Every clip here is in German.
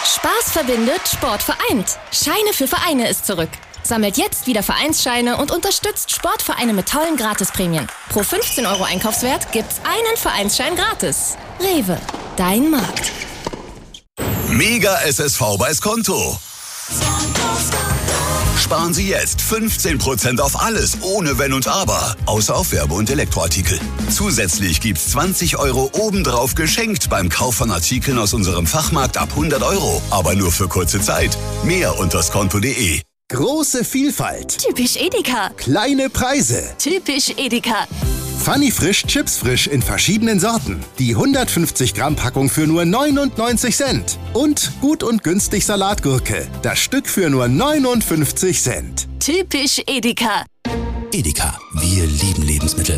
Spaß verbindet, Sport vereint. Scheine für Vereine ist zurück. Sammelt jetzt wieder Vereinsscheine und unterstützt Sportvereine mit tollen Gratisprämien. Pro 15 € Einkaufswert gibt's einen Vereinsschein gratis. Rewe, dein Markt. Mega SSV bei Skonto. Sparen Sie jetzt 15% auf alles, ohne Wenn und Aber, außer auf Werbe- und Elektroartikel. Zusätzlich gibt's 20 € obendrauf geschenkt beim Kauf von Artikeln aus unserem Fachmarkt ab 100 €. Aber nur für kurze Zeit. Mehr unter skonto.de. Große Vielfalt. Typisch Edeka. Kleine Preise. Typisch Edeka. Funny Frisch Chips Frisch in verschiedenen Sorten. Die 150 Gramm Packung für nur 99 Cent. Und gut und günstig Salatgurke. Das Stück für nur 59 Cent. Typisch Edeka. Edeka, wir lieben Lebensmittel.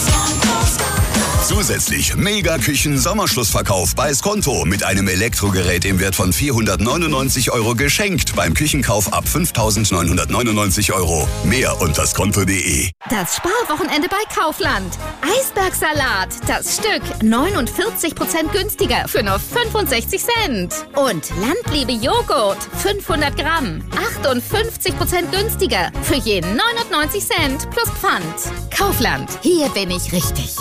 Zusätzlich Mega-Küchen-Sommerschlussverkauf bei Skonto mit einem Elektrogerät im Wert von 499 € geschenkt beim Küchenkauf ab 5.999 €. Mehr unter skonto.de. Das Sparwochenende bei Kaufland. Eisbergsalat, das Stück 49% günstiger für nur 65 Cent. Und Landliebe Joghurt, 500 Gramm, 58% günstiger für je 99 Cent plus Pfand. Kaufland, hier bin ich richtig.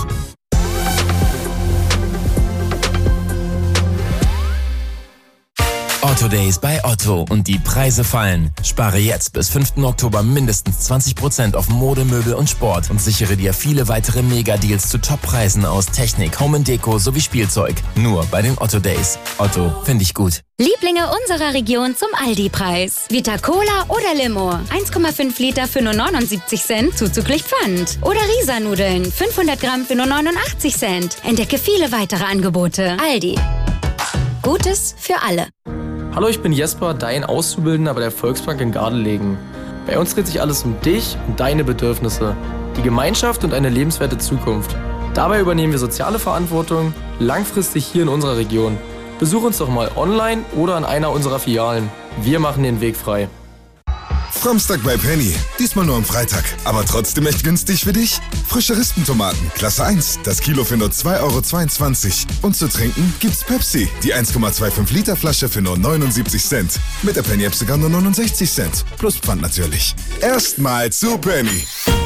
Otto Days bei Otto und die Preise fallen. Spare jetzt bis 5. Oktober mindestens 20% auf Mode, Möbel und Sport und sichere dir viele weitere Mega-Deals zu Top-Preisen aus Technik, Home & Deko sowie Spielzeug. Nur bei den Otto Days. Otto, finde ich gut. Lieblinge unserer Region zum Aldi-Preis. Vita Cola oder Limo. 1,5 Liter für nur 79 Cent zuzüglich Pfand. Oder Risa-Nudeln. 500 Gramm für nur 89 Cent. Entdecke viele weitere Angebote. Aldi. Gutes für alle. Hallo, ich bin Jesper, dein Auszubildender bei der Volksbank in Gardelegen. Bei uns dreht sich alles um dich und deine Bedürfnisse, die Gemeinschaft und eine lebenswerte Zukunft. Dabei übernehmen wir soziale Verantwortung langfristig hier in unserer Region. Besuch uns doch mal online oder an einer unserer Filialen. Wir machen den Weg frei. Samstag bei Penny. Diesmal nur am Freitag. Aber trotzdem echt günstig für dich? Frische Rispentomaten, Klasse 1. Das Kilo für nur 2,22 €. Und zu trinken gibt's Pepsi. Die 1,25 Liter Flasche für nur 79 Cent. Mit der Penny-App sogar nur 69 Cent. Plus Pfand natürlich. Erstmal zu Penny.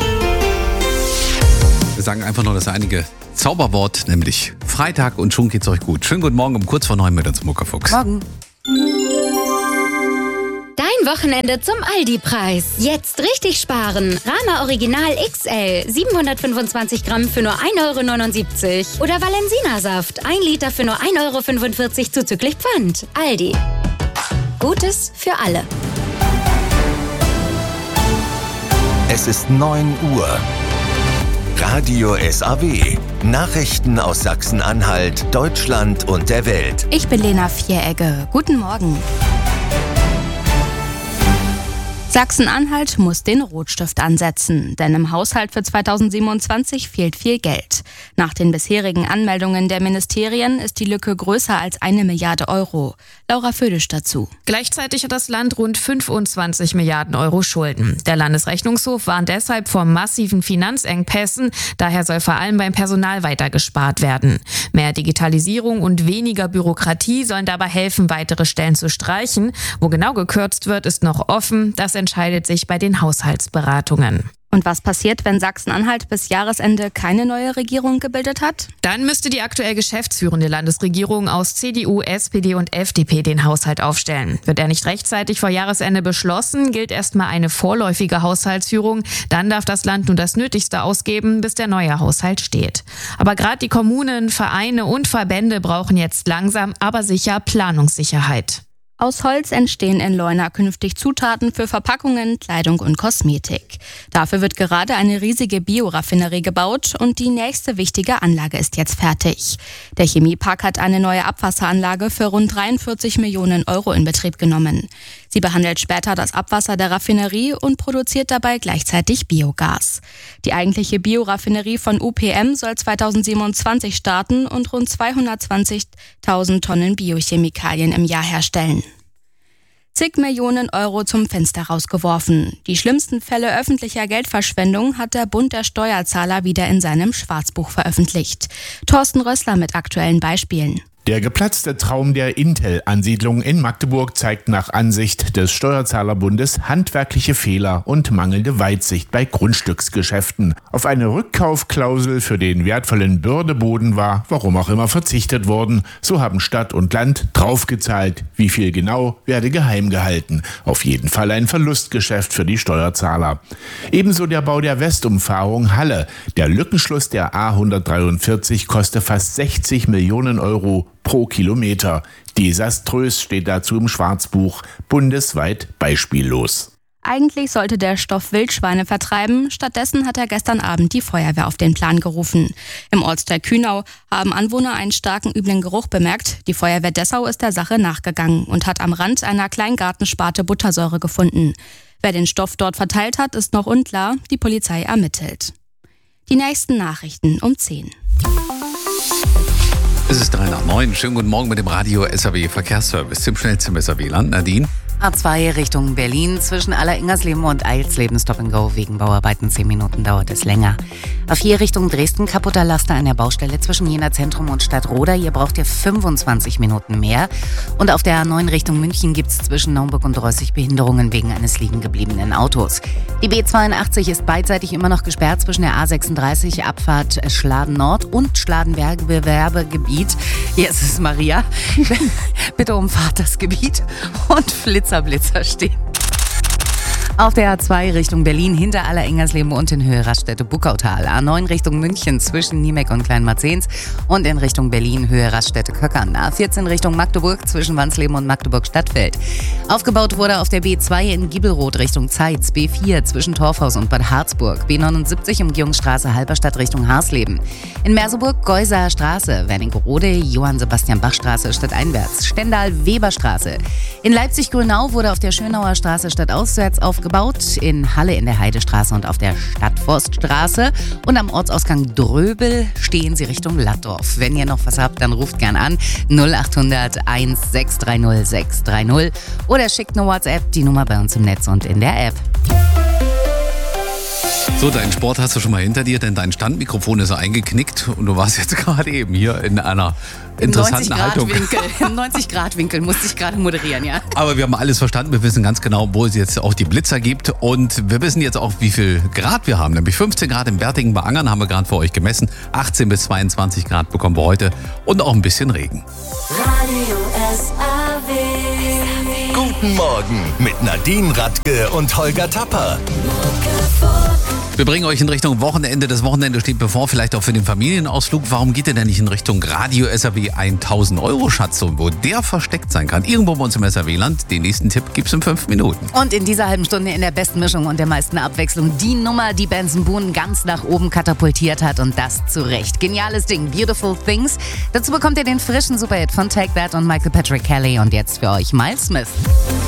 Wir sagen einfach nur das einige Zauberwort, nämlich Freitag, und schon geht's euch gut. Schönen guten Morgen um kurz vor 9 mit uns Muckerfuchs. Morgen. Dein Wochenende zum Aldi-Preis. Jetzt richtig sparen. Rama Original XL 725 Gramm für nur 1,79 € oder Valensina-Saft 1 Liter für nur 1,45 € zuzüglich Pfand. Aldi. Gutes für alle. Es ist 9 Uhr. Radio SAW. Nachrichten aus Sachsen-Anhalt, Deutschland und der Welt. Ich bin Lena Vieregge. Guten Morgen. Sachsen-Anhalt muss den Rotstift ansetzen, denn im Haushalt für 2027 fehlt viel Geld. Nach den bisherigen Anmeldungen der Ministerien ist die Lücke größer als 1 Milliarde Euro. Laura Födisch dazu. Gleichzeitig hat das Land rund 25 Milliarden Euro Schulden. Der Landesrechnungshof warnt deshalb vor massiven Finanzengpässen. Daher soll vor allem beim Personal weiter gespart werden. Mehr Digitalisierung und weniger Bürokratie sollen dabei helfen, weitere Stellen zu streichen. Wo genau gekürzt wird, ist noch offen. Das entscheidet sich bei den Haushaltsberatungen. Und was passiert, wenn Sachsen-Anhalt bis Jahresende keine neue Regierung gebildet hat? Dann müsste die aktuell geschäftsführende Landesregierung aus CDU, SPD und FDP den Haushalt aufstellen. Wird er nicht rechtzeitig vor Jahresende beschlossen, gilt erstmal eine vorläufige Haushaltsführung. Dann darf das Land nur das Nötigste ausgeben, bis der neue Haushalt steht. Aber gerade die Kommunen, Vereine und Verbände brauchen jetzt langsam, aber sicher Planungssicherheit. Aus Holz entstehen in Leuna künftig Zutaten für Verpackungen, Kleidung und Kosmetik. Dafür wird gerade eine riesige Bioraffinerie gebaut und die nächste wichtige Anlage ist jetzt fertig. Der Chemiepark hat eine neue Abwasseranlage für rund 43 Millionen Euro in Betrieb genommen. Sie behandelt später das Abwasser der Raffinerie und produziert dabei gleichzeitig Biogas. Die eigentliche Bioraffinerie von UPM soll 2027 starten und rund 220.000 Tonnen Biochemikalien im Jahr herstellen. Zig Millionen Euro zum Fenster rausgeworfen. Die schlimmsten Fälle öffentlicher Geldverschwendung hat der Bund der Steuerzahler wieder in seinem Schwarzbuch veröffentlicht. Thorsten Rössler mit aktuellen Beispielen. Der geplatzte Traum der Intel-Ansiedlung in Magdeburg zeigt nach Ansicht des Steuerzahlerbundes handwerkliche Fehler und mangelnde Weitsicht bei Grundstücksgeschäften. Auf eine Rückkaufklausel für den wertvollen Bördeboden war, warum auch immer, verzichtet worden. So haben Stadt und Land draufgezahlt. Wie viel genau, werde geheim gehalten. Auf jeden Fall ein Verlustgeschäft für die Steuerzahler. Ebenso der Bau der Westumfahrung Halle. Der Lückenschluss der A143 kostet fast 60 Millionen Euro pro Kilometer. Desaströs steht dazu im Schwarzbuch, bundesweit beispiellos. Eigentlich sollte der Stoff Wildschweine vertreiben, stattdessen hat er gestern Abend die Feuerwehr auf den Plan gerufen. Im Ortsteil Kühnau haben Anwohner einen starken üblen Geruch bemerkt. Die Feuerwehr Dessau ist der Sache nachgegangen und hat am Rand einer Kleingartensparte Buttersäure gefunden. Wer den Stoff dort verteilt hat, ist noch unklar, die Polizei ermittelt. Die nächsten Nachrichten um 10. Es ist 3 nach 9. Schönen guten Morgen mit dem Radio SAW Verkehrsservice. Im schnellsten SAW-Land. Nadine? A2 Richtung Berlin zwischen Aller-Ingersleben und Eilsleben Stop and Go wegen Bauarbeiten. 10 Minuten dauert es länger. A4 Richtung Dresden kaputter Laster an der Baustelle zwischen Jena Zentrum und Stadtroda. Hier braucht ihr 25 Minuten mehr. Und auf der A9 Richtung München gibt es zwischen Naumburg und Reußig Behinderungen wegen eines liegen gebliebenen Autos. Die B82 ist beidseitig immer noch gesperrt zwischen der A36 Abfahrt Schladen Nord und Schladen-Gewerbegebiet. Hier ist es Maria. Bitte umfahrt das Gebiet und Blitzer stehen. Auf der A2 Richtung Berlin hinter Aller-Ingersleben und in Höhe Raststätte Buckautal. A9 Richtung München zwischen Niemeck und Kleinmarzens und in Richtung Berlin Höhe Raststätte Köckern. A14 Richtung Magdeburg zwischen Wansleben und Magdeburg-Stadtfeld. Aufgebaut wurde auf der B2 in Giebelroth Richtung Zeitz, B4 zwischen Torfhaus und Bad Harzburg, B79 Umgehungsstraße Halberstadt Richtung Harsleben. In Merseburg Geuser Straße, Wernigerode, Johann-Sebastian-Bach-Straße stadteinwärts, Stendal-Weber-Straße. In Leipzig-Grünau wurde auf der Schönauer Straße stadtauswärts aufgebaut, in Halle in der Heidestraße und auf der Stadtforststraße. Und am Ortsausgang Dröbel stehen Sie Richtung Laddorf. Wenn ihr noch was habt, dann ruft gern an 0800 1630 630 oder schickt eine WhatsApp, die Nummer bei uns im Netz und in der App. So, deinen Sport hast du schon mal hinter dir, denn dein Standmikrofon ist eingeknickt und du warst jetzt gerade eben hier in einer interessanten Haltung. Im 90-Grad-Winkel musste ich gerade moderieren, ja. Aber wir haben alles verstanden, wir wissen ganz genau, wo es jetzt auch die Blitzer gibt und wir wissen jetzt auch, wie viel Grad wir haben, nämlich 15 Grad im Bärtigen bei Angern haben wir gerade für euch gemessen, 18 bis 22 Grad bekommen wir heute und auch ein bisschen Regen. Radio SAW. Guten Morgen mit Nadine Radke und Holger Tapper. Wir bringen euch in Richtung Wochenende. Das Wochenende steht bevor, vielleicht auch für den Familienausflug. Warum geht ihr denn nicht in Richtung Radio SAW 1000 Euro Schatzung, wo der versteckt sein kann? Irgendwo bei uns im SAW-Land. Den nächsten Tipp gibt's in 5 Minuten. Und in dieser halben Stunde in der besten Mischung und der meisten Abwechslung die Nummer, die Benson Boone ganz nach oben katapultiert hat und das zu Recht. Geniales Ding, Beautiful Things. Dazu bekommt ihr den frischen Superhit von Take That und Michael Patrick Kelly und jetzt für euch Miles Smith.